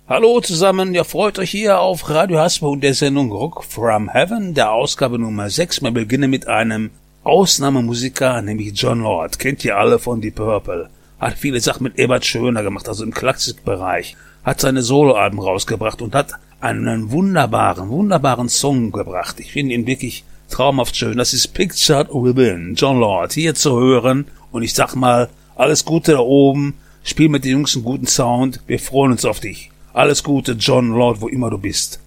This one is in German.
Hallo zusammen, ihr freut euch hier auf Radio Hasper und der Sendung Rock from Heaven, der Ausgabe Nummer 6. Wir beginnen mit einem Ausnahmemusiker, nämlich Jon Lord. Kennt ihr alle von Deep Purple. Hat viele Sachen mit Ebert Schöner gemacht, also im Klassikbereich. Hat seine Soloalben rausgebracht und hat einen wunderbaren Song gebracht. Ich finde ihn wirklich traumhaft schön. Das ist Pictured Within, Jon Lord, hier zu hören. Und ich sag mal, alles Gute da oben. Spiel mit den Jungs einen guten Sound. Wir freuen uns auf dich. Alles Gute, Jon Lord, wo immer du bist.